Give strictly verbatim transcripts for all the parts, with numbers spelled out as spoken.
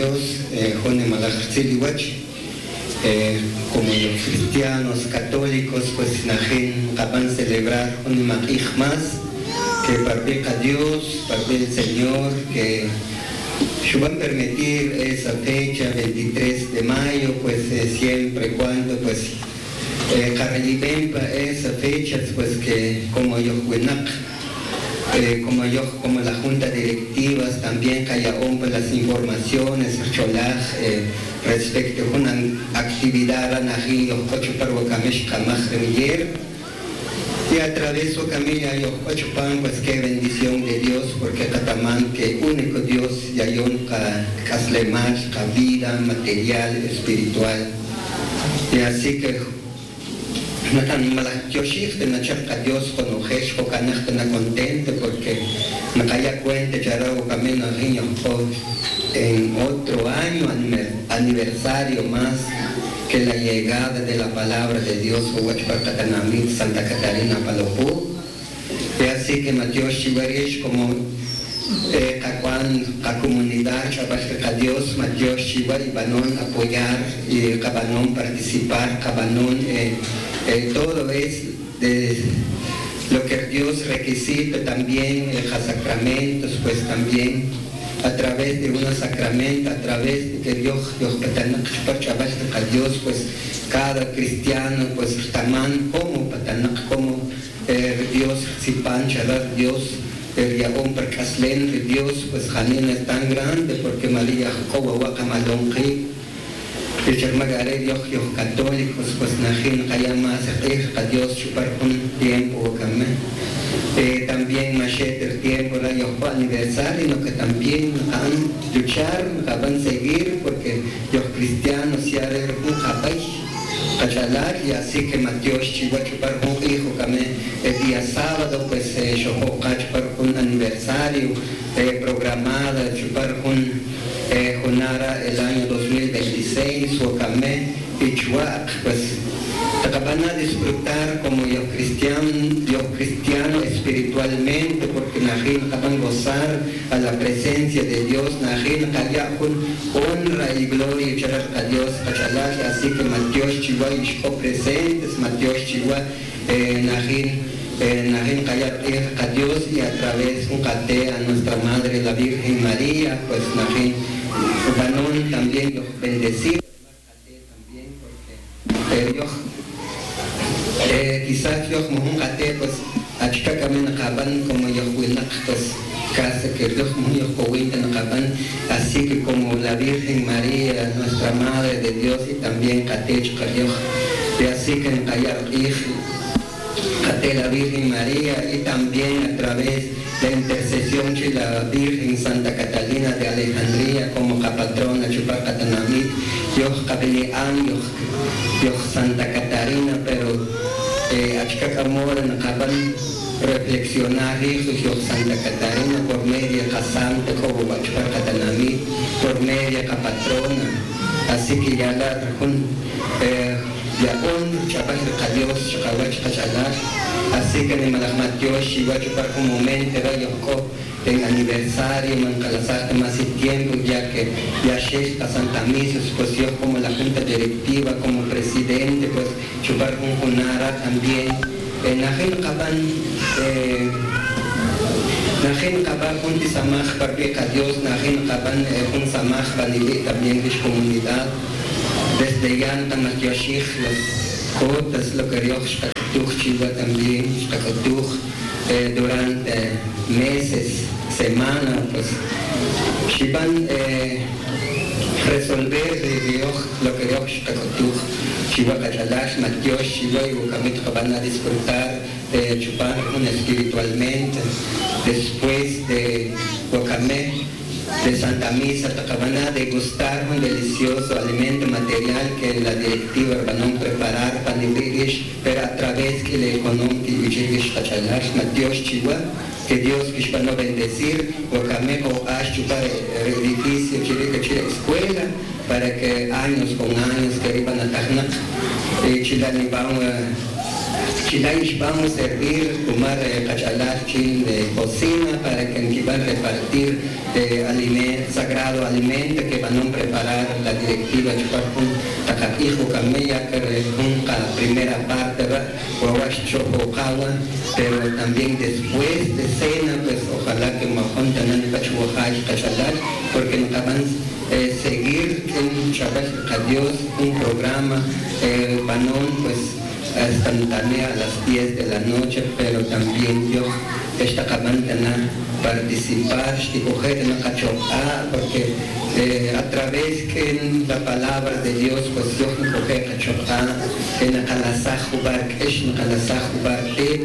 Dios, eh, eh, como los cristianos católicos, pues najen van a celebrar un más que parbeca Dios, parbe el Señor, que se van a permitir esa fecha, veintitrés de mayo, pues eh, siempre y cuando, pues, eh, esa fecha, pues que como yo Eh, como yo, como la junta directiva también que haya las informaciones eh, respecto a una actividad y a través de camilla yo pues qué bendición de Dios, porque catamán que único Dios y hay un caslemar vida material espiritual, y así que no tan malachioshif de nachar a Dios con ojesh o canasta na contente, porque me caía cuenta ya era camino niño en otro año aniversario más que la llegada de la palabra de Dios o Santa Catarina Palopú, y así que Mateo Shivarish como eh, la comunidad a Dios Mateo Shivari Banon apoyar y Cabanón participar, Cabanón eh, Eh, todo es de lo que Dios requisita también, eh, los sacramentos, pues también a través de unos sacramentos, a través de que Dios, Dios, Dios, pues cada cristiano, pues tamán como, como eh, Dios, si pancha, Dios, el Yahón Percaslen, Dios, pues Janina es tan grande, porque María Jacoba Wakamalonqui, el Charmagare Dios, Dios católicos, pues Najin Kayama a Dios chupar un tiempo eh, también Machet el tiempo la Dios aniversario, sino que también han luchar, van a seguir, porque los cristianos ya eran un japay, cachalar, y así que Dios chupar chupar un hijo el día sábado, pues yo chupar un aniversario eh, programado, chupar un Eh, Junara el año dos mil veintiséis, Huacamé, Pichuac, pues van a disfrutar como yo cristiano, yo cristiano espiritualmente, porque Najin van a gozar a la presencia de Dios, Najin Kayakun, honra y gloria a Dios, así que Matios Chihuahua y presentes, Matios Chihuahua, eh, Najin Najin Kayakun a Dios, y a través un cate a nuestra Madre la Virgen María, pues Najin Banón también los bendecidos también, porque eh, yo, eh, quizás yo como un cate, pues achka kamen acaban como yo huinak, pues casa que yo como yo cohuintan acaban, así que como la Virgen María, nuestra Madre de Dios, y también cate chka yo, y así que en callar hijo cate la Virgen María, y también a través la intercesión de la Virgen Santa Catalina de Alejandría como patrona Chupacatanamit, yo Cabeleán, yo Santa Catarina, pero eh, Achcakamora acaban reflexionar hijos, yo Santa Catarina por medio de Santa como Chupacatanamit, por medio de patrona, así que ya la eh, ya un chapas de Dios, chacawach cachalar, así que en Malahmat Yoshi, Wachupar como mente, Rayoko, en aniversario, Mancalasarte más y tiempo, ya que ya Sheshka Santa Misa, pues yo como la junta directiva, como presidente, pues chupar un Junara también, en Najin Kaban, Najin Kaban, un Tisamaj, Parbeca Dios, Najin Kaban, un Samaj, Banili, también de comunidad. Desde Yantan a Yoshich, los cotas, lo que Dios Chiva también, eh, durante meses, semanas, pues, Chivan eh, resolver de Dios lo que Dios Chiva Catalash, Matios, Chiva y Bucamito van a disfrutar de chupar espiritualmente, después de Guacamé, de Santa Misa, van a degustar un delicioso alimento material que la directiva van a preparar para vivir, pero a través que le económico y Dios Chihuahua, que Dios va a bendecir, porque o a chupar el edificio, escuela, para que años con años que iban a Tajnak, y Chilani van a Chilaish vamos a servir, tomar cachalachín de cocina para que van a repartir eh, alimento, sagrado alimento que van a preparar la directiva Chuparpun Takapijo Camella, que es la primera parte, pero también después de cena, pues ojalá que Mahon tengan Pachuajay, Cachalach, porque nos van a seguir en Shabbat Dios un programa, eh, Banón, pues instantánea a las diez de la noche, pero también yo esta cabana participar y coger en la cachopa, porque eh, a través que en la palabra de Dios, pues yo coger cachopa en la calasajubar, que es en la calasajubar,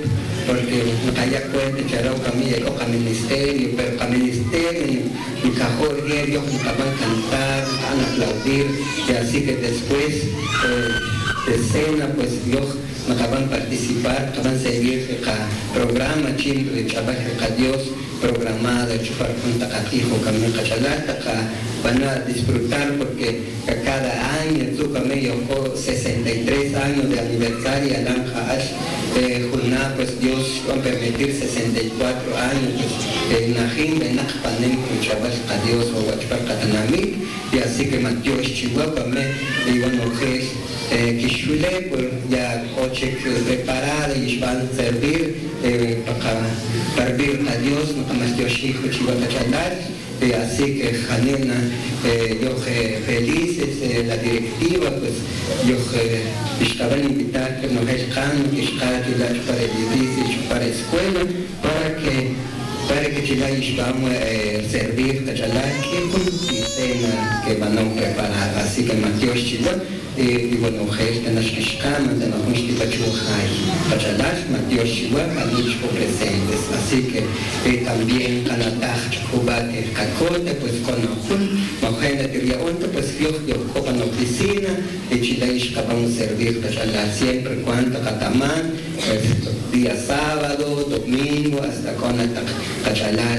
porque no haya cuenta que era un camino a ministerio, pero a ministerio, mi cajón diario, me van a cantar, van a aplaudir, y así que después eh, de cena, pues Dios nos van a participar, van a seguir el programa chino de Chabaje Dios programado, chupar punta catijo, camino cachalata, van a disfrutar porque cada año tu camello sesenta y tres años de aniversario, Alanja eh, Juná, pues Dios va a permitir sesenta y cuatro años, en Najim, en Najpanem, con Chabaje Dios o Guachpar Catanamí, y así que Dios Chihuahua me iban a mujeres que chule, pues ya oche preparada y van a servir eh, para servir a Dios, no más Dios hijo Chihuahua Chalal, eh, así que Janena, eh, yo eh, felices, eh, la directiva, pues yo eh, estaba invitar que nos escan, que escan para el edificio, para la escuela, para que para que Chilay vamos a eh, servir a Chalal, que cena que van a preparar, así que Mateo Chihuahua. Y bueno, gente en las que estamos, de la Constitución Chuhay, Pachalas, Mateo Chihuahua, Anichko presentes. Así que eh, también Canadá, Cuba, el Cacote, pues con Ojun, Mojena de Riaonto, pues yo, yo, Copan Oficina, y Chilaish, vamos a servir Pachalas siempre, cuanto Catamán, pues día sábado, domingo, hasta con Pachalas,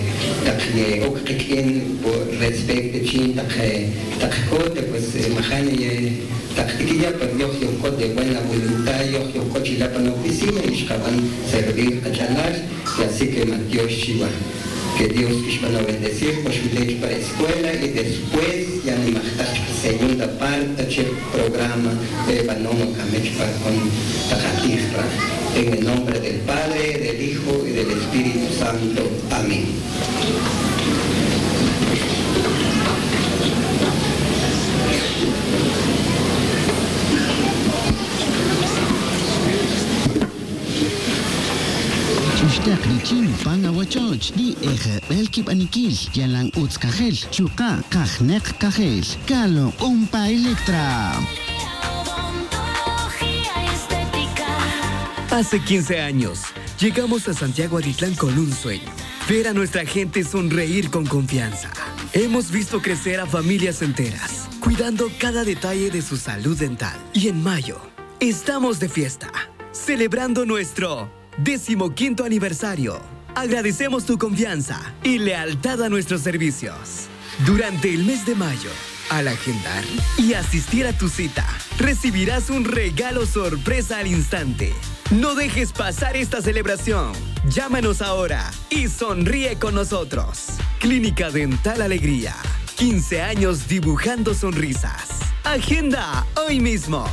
Takye, Okrikin, por respecto a Chin, Takcote, pues Majane, Tactiquilla, pero yo yo de buena voluntad, yo yo cochila para la oficina y estaban servir a Chalás, y así que Dios Shiva, que Dios iba a bendecir, pues yo para la escuela y después ya ni más segunda parte del programa de Banoma Kamechpa con Tajatifra, en el nombre del Padre, del Hijo y del Espíritu Santo. Amén. Chin panga wachoch di eje belkip anikil yalang uts kajel chuka kajnek kajel kalo umpa electra. Hace quince años llegamos a Santiago Atitlán con un sueño: ver a nuestra gente sonreír con confianza. Hemos visto crecer a familias enteras, cuidando cada detalle de su salud dental. Y en mayo estamos de fiesta, celebrando nuestro decimoquinto aniversario. Agradecemos tu confianza y lealtad a nuestros servicios. Durante el mes de mayo, al agendar y asistir a tu cita, recibirás un regalo sorpresa al instante. No dejes pasar esta celebración. Llámanos ahora y sonríe con nosotros. Clínica Dental Alegría. quince años dibujando sonrisas. Agenda hoy mismo.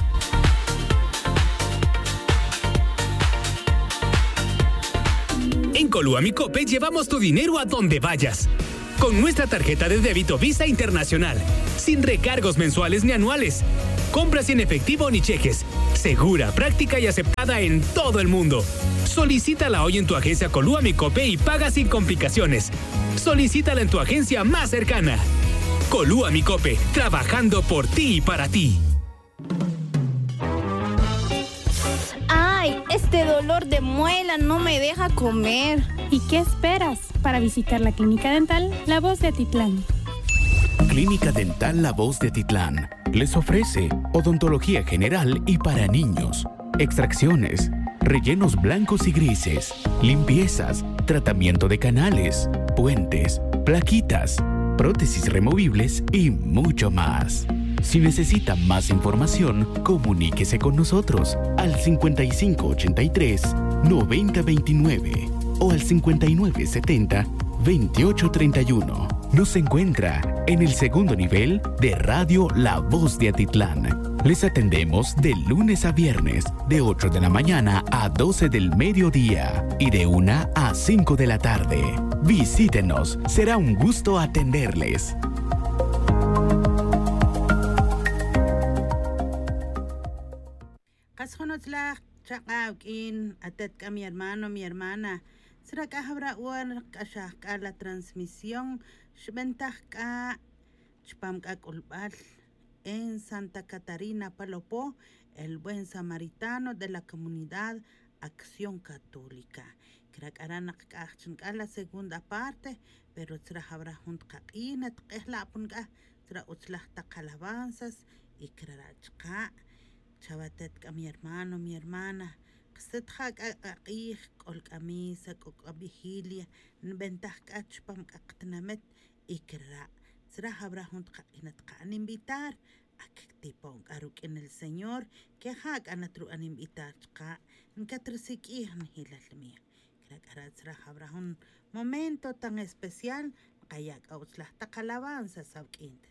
En Colúa Mi Cope llevamos tu dinero a donde vayas. Con nuestra tarjeta de débito Visa Internacional, sin recargos mensuales ni anuales, compras sin efectivo ni cheques, segura, práctica y aceptada en todo el mundo. Solicítala hoy en tu agencia Colúa Mi Cope y paga sin complicaciones. Solicítala en tu agencia más cercana. Colúa Mi Cope, trabajando por ti y para ti. ¡Ay! Este dolor de muela no me deja comer. ¿Y qué esperas para visitar la Clínica Dental La Voz de Atitlán? Clínica Dental La Voz de Atitlán les ofrece odontología general y para niños, extracciones, rellenos blancos y grises, limpiezas, tratamiento de canales, puentes, plaquitas, prótesis removibles y mucho más. Si necesita más información, comuníquese con nosotros al cincuenta y cinco ochenta y tres, noventa veintinueve o al cincuenta y nueve setenta, veintiocho treinta y uno. Nos encuentra en el segundo nivel de Radio La Voz de Atitlán. Les atendemos de lunes a viernes, de ocho de la mañana a doce del mediodía y de una a cinco de la tarde. Visítenos, será un gusto atenderles. Kasjonotzlach chaqaukin atetka mi hermano, mi hermana. Será que habrá una kashaka la transmisión shventajka chpamka kulbal en Santa Catarina Palopó, el buen samaritano de la comunidad Acción Católica. Creo que harán la segunda parte, pero será habrá junto kaina tqehla punga será utzlah calabanzas y crachka. Chavatetka mi hermano, mi hermana. Setjak aqih kol camisa kol vigilia nventaj kachpam kaktenamet ikra. Será habrá junto kainat kan invitar a que te ponga en el Señor que hak anatru an invitar ka en katrasiki han hilal mía. Creo que será habrá un momento tan especial kayak auslah ta calabanza sabquinte.